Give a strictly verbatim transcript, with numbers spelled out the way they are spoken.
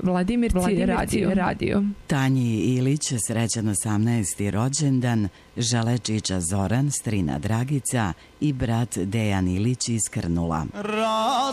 Vladimirci radio. radio. Tanji Ilić srećan osamnaesti rođendan, žele čiča Zoran, strina Dragica i brat Dejan Ilić iz Krnula.